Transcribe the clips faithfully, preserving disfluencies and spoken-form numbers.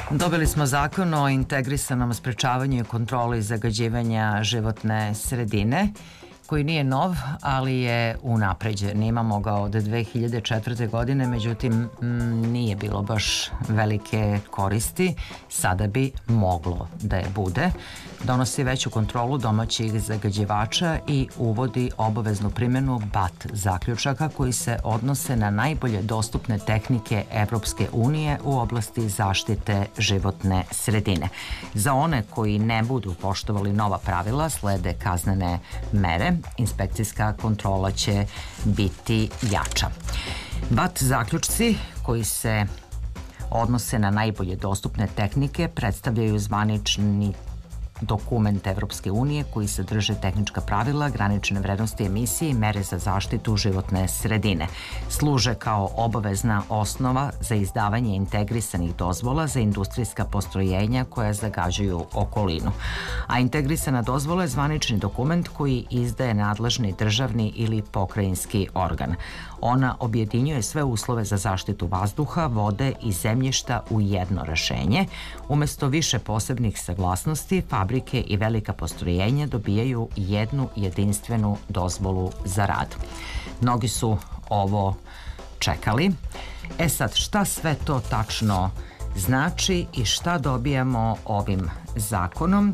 Dobili smo zakon o integrisanom sprečavanju i kontroli zagađivanja životne sredine, koji nije nov, ali je unapređen. Imamo ga od dve hiljade četvrte. godine, međutim nije bilo baš velike koristi. Sada bi moglo da je bude. Donosi veću kontrolu domaćih zagađivača i uvodi obaveznu primjenu B A T zaključaka koji se odnose na najbolje dostupne tehnike Evropske unije u oblasti zaštite životne sredine. Za one koji ne budu poštovali nova pravila, slede kaznene mere. Inspekcijska kontrola će biti jača. B A T zaključci koji se odnose na najbolje dostupne tehnike predstavljaju zvanični dokument Evropske unije koji sadrže tehnička pravila, granične vrednosti emisije i mere za zaštitu životne sredine. Služe kao obavezna osnova za izdavanje integrisanih dozvola za industrijska postrojenja koja zagađuju okolinu. A integrisana dozvola je zvanični dokument koji izdaje nadležni državni ili pokrajinski organ. Ona objedinjuje sve uslove za zaštitu vazduha, vode i zemljišta u jedno rešenje. Umesto više posebnih saglasnosti, fabrike i velika postrojenja dobijaju jednu jedinstvenu dozvolu za rad. Mnogi su ovo čekali. E sad, šta sve to tačno znači i šta dobijamo ovim zakonom?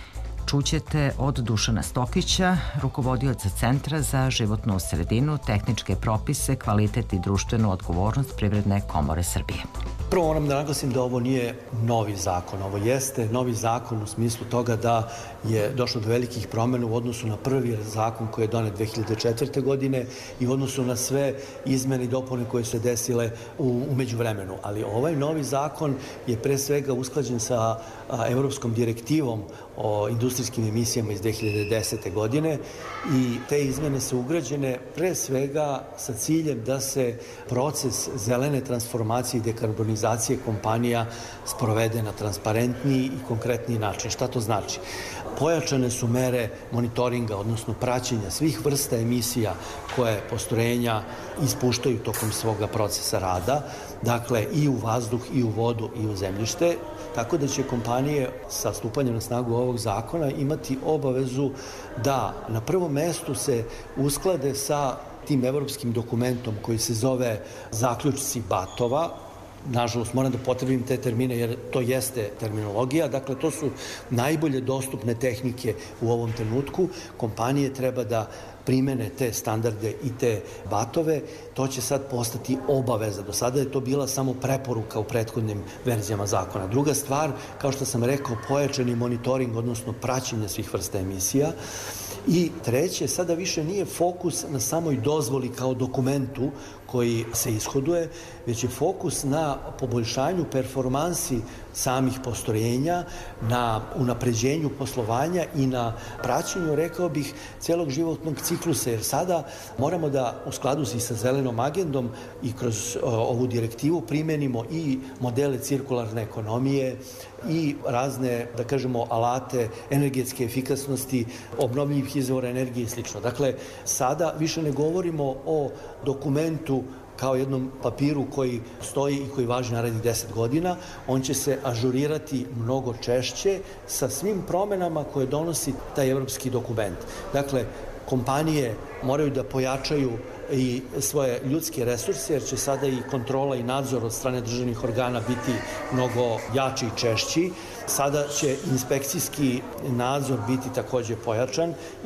Čućete od Dušana Stokića, rukovodioca Centra za životnu sredinu, tehničke propise, kvalitet i društvenu odgovornost Privredne komore Srbije. Prvo moram da naglasim da ovo nije novi zakon. Ovo jeste novi zakon u smislu toga da je došlo do velikih promjena u odnosu na prvi zakon koji je donet dve hiljade četvrte. godine i u odnosu na sve izmene i dopune koje se desile u, u međuvremenu. Ali ovaj novi zakon je pre svega usklađen sa a, Evropskom direktivom o industrijskim emisijama iz dve hiljade desete. godine i te izmene su ugrađene pre svega sa ciljem da se proces zelene transformacije i dekarbonizacije kompanija sprovede na transparentniji i konkretniji način. Šta to znači? Pojačane su mere monitoringa, odnosno praćenja svih vrsta emisija koje postrojenja ispuštaju tokom svoga procesa rada, dakle i u vazduh, i u vodu, i u zemljište, tako da će kompanije sa stupanjem na snagu ovog zakona imati obavezu da na prvom mestu se usklade sa tim evropskim dokumentom koji se zove zaključci B A T-ova. Nažalost, moram da potrebim te termine jer to jeste terminologija. Dakle, to su najbolje dostupne tehnike u ovom trenutku. Kompanije treba da primene te standarde i te B A T-ove. To će sad postati obaveza. Do sada je to bila samo preporuka u prethodnim verzijama zakona. Druga stvar, kao što sam rekao, pojačani monitoring, odnosno praćenje svih vrsta emisija. I treće, sada više nije fokus na samoj dozvoli kao dokumentu koji se ishoduje, već je fokus na poboljšanju performansi samih postrojenja, na unapređenju poslovanja i na praćenju, rekao bih, celog životnog ciklusa, jer sada moramo da u skladu i sa zelenom agendom i kroz o, ovu direktivu primenimo i modele cirkularne ekonomije i razne, da kažemo, alate energetske efikasnosti, obnovljivih izvora energije i sl. Dakle, sada više ne govorimo o dokumentu kao jednom papiru koji stoji i koji važi narednih deset godina, on će se ažurirati mnogo češće sa svim promenama koje donosi taj evropski dokument. Dakle, kompanije moraju da pojačaju i svoje ljudske resurse, jer će sada i kontrola i nadzor od strane državnih organa biti mnogo jači i češći. Sada će inspekcijski nadzor biti takođe pojačan